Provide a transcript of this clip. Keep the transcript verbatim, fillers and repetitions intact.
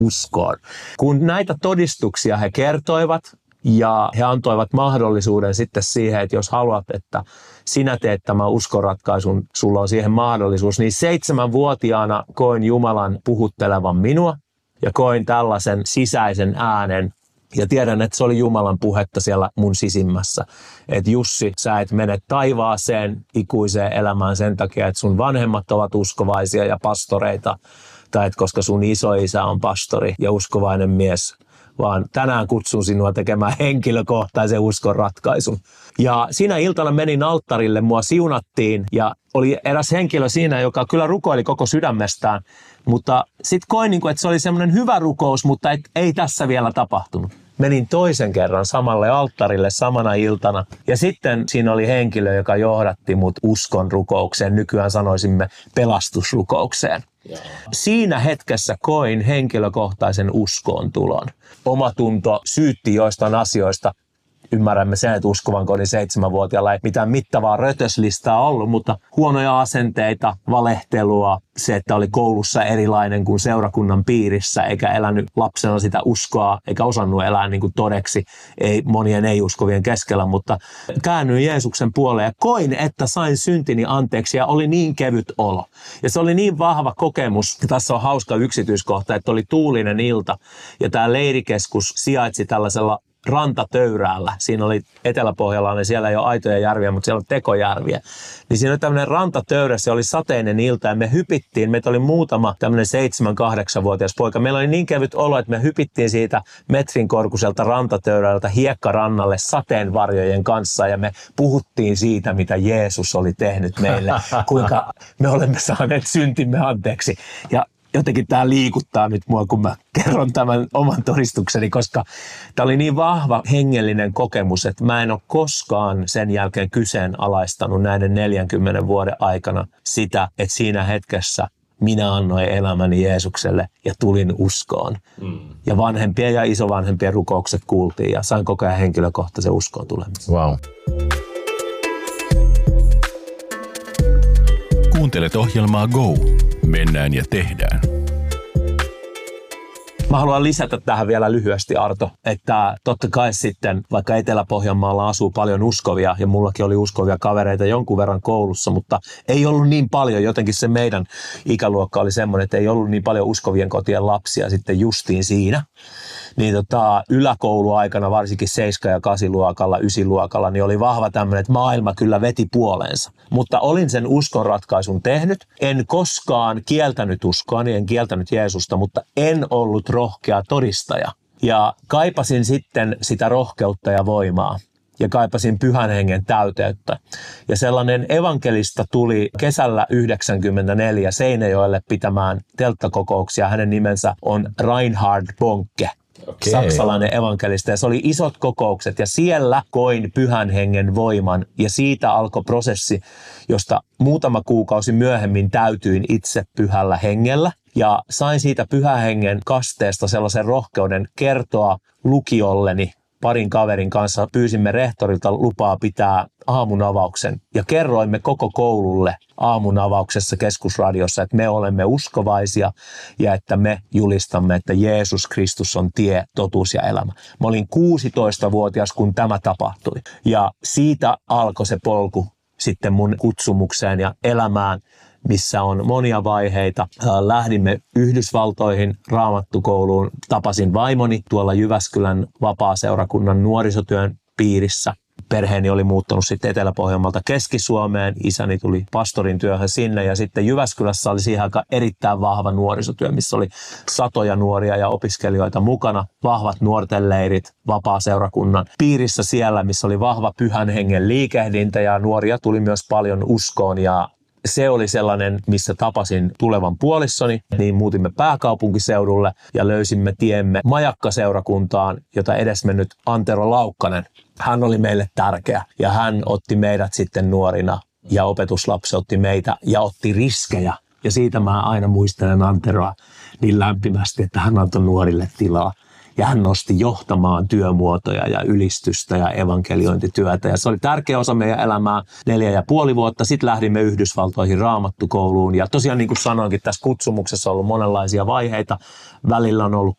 uskoon. Kun näitä todistuksia he kertoivat ja he antoivat mahdollisuuden sitten siihen, että jos haluat, että sinä teet tämän uskonratkaisun, sulla on siihen mahdollisuus, niin seitsemänvuotiaana koin Jumalan puhuttelevan minua ja koin tällaisen sisäisen äänen. Ja tiedän, että se oli Jumalan puhetta siellä mun sisimmässä. Että Jussi, sä et mene taivaaseen ikuiseen elämään sen takia, että sun vanhemmat ovat uskovaisia ja pastoreita. Tai että koska sun isoisä on pastori ja uskovainen mies. Vaan tänään kutsun sinua tekemään henkilökohtaisen uskon ratkaisun. Ja siinä iltana menin alttarille, mua siunattiin ja oli eräs henkilö siinä, joka kyllä rukoili koko sydämestään. Mutta sitten koin, että se oli semmoinen hyvä rukous, mutta et, ei tässä vielä tapahtunut. Menin toisen kerran samalle alttarille samana iltana ja sitten siinä oli henkilö, joka johdatti mut uskon rukoukseen, nykyään sanoisimme pelastusrukoukseen. Siinä hetkessä koin henkilökohtaisen uskoon tulon. Omatunto syytti joistain asioista. Ymmärrämme sen, että uskovan kodin seitsemänvuotiaalla ei mitään mittavaa rötöslistaa ollut, mutta huonoja asenteita, valehtelua, se, että oli koulussa erilainen kuin seurakunnan piirissä, eikä elänyt lapsena sitä uskoa, eikä osannut elää niin kuin todeksi, ei monien ei-uskovien keskellä, mutta käännyin Jeesuksen puoleen ja koin, että sain syntini anteeksi ja oli niin kevyt olo. Ja se oli niin vahva kokemus, tässä on hauska yksityiskohta, että oli tuulinen ilta ja tämä leirikeskus sijaitsi tällaisella rantatöyrällä. Siinä oli Etelä-Pohjalla, niin siellä ei ole aitoja järviä, mutta siellä on tekojärviä. Niin siinä oli tämmöinen rantatöyrä, se oli sateinen ilta ja me hypittiin. Meitä oli muutama tämmöinen seitsemän kahdeksan-vuotias poika. Meillä oli niin kevyt olo, että me hypittiin siitä metrin korkuiselta rantatöyrältä hiekkarannalle sateenvarjojen kanssa ja me puhuttiin siitä, mitä Jeesus oli tehnyt meille, kuinka me olemme saaneet syntimme anteeksi. Ja jotenkin tämä liikuttaa nyt mua, kun mä kerron tämän oman todistukseni, koska tämä oli niin vahva hengellinen kokemus, että mä en ole koskaan sen jälkeen kyseenalaistanut näiden neljänkymmenen vuoden aikana sitä, että siinä hetkessä minä annoin elämäni Jeesukselle ja tulin uskoon. Mm. Ja vanhempien ja isovanhempien rukoukset kuultiin ja sain koko ajan henkilökohtaisen uskoon tulemisen. Wow. Kuuntelet ohjelmaa Go. Mennään ja tehdään. Mä haluan lisätä tähän vielä lyhyesti, Arto, että totta kai sitten, vaikka Etelä-Pohjanmaalla asuu paljon uskovia, ja mullakin oli uskovia kavereita jonkun verran koulussa, mutta ei ollut niin paljon, jotenkin se meidän ikäluokka oli semmoinen, että ei ollut niin paljon uskovien kotien lapsia sitten justiin siinä. Niin tota, yläkouluaikana, varsinkin seitsemän- ja kahdeksan-luokalla, yhdeksän-luokalla, niin oli vahva tämmöinen, että maailma kyllä veti puoleensa. Mutta olin sen uskonratkaisun tehnyt. En koskaan kieltänyt uskoani, en kieltänyt Jeesusta, mutta en ollut rohkea todistaja. Ja kaipasin sitten sitä rohkeutta ja voimaa. Ja kaipasin Pyhän Hengen täyteyttä. Ja sellainen evankelista tuli kesällä yhdeksänkymmentäneljä Seinäjoelle pitämään telttakokouksia. Hänen nimensä on Reinhard Bonke. Okay. Saksalainen evankelista, ja se oli isot kokoukset ja siellä koin Pyhän Hengen voiman ja siitä alkoi prosessi, josta muutama kuukausi myöhemmin täytyin itse Pyhällä Hengellä ja sain siitä Pyhän Hengen kasteesta sellaisen rohkeuden kertoa lukiolleni. Parin kaverin kanssa pyysimme rehtorilta lupaa pitää aamunavauksen ja kerroimme koko koululle aamunavauksessa Keskusradiossa, että me olemme uskovaisia ja että me julistamme, että Jeesus Kristus on tie, totuus ja elämä. Mä olin kuusitoistavuotias, kun tämä tapahtui ja siitä alkoi se polku sitten mun kutsumukseen ja elämään, missä on monia vaiheita. Lähdimme Yhdysvaltoihin raamattukouluun. Tapasin vaimoni tuolla Jyväskylän vapaaseurakunnan nuorisotyön piirissä. Perheeni oli muuttanut sitten Etelä-Pohjanmaalta Keski-Suomeen. Isäni tuli pastorin työhön sinne ja sitten Jyväskylässä oli siihen aikaan erittäin vahva nuorisotyö, missä oli satoja nuoria ja opiskelijoita mukana. Vahvat nuorten leirit vapaaseurakunnan piirissä siellä, missä oli vahva Pyhän Hengen liikehdintä ja nuoria tuli myös paljon uskoon ja se oli sellainen, missä tapasin tulevan puolissoni, niin muutimme pääkaupunkiseudulle ja löysimme tiemme Majakka-seurakuntaan, jota edesmennyt Antero Laukkanen. Hän oli meille tärkeä ja hän otti meidät sitten nuorina ja opetuslapsi otti meitä ja otti riskejä. Ja siitä mä aina muistelen Anteroa niin lämpimästi, että hän antoi nuorille tilaa. ja hän nosti johtamaan työmuotoja ja ylistystä ja evankeliointityötä. Ja se oli tärkeä osa meidän elämää neljä ja puoli vuotta. Sitten lähdimme Yhdysvaltoihin raamattukouluun. Ja tosiaan niin kuin sanoinkin, tässä kutsumuksessa on ollut monenlaisia vaiheita. Välillä on ollut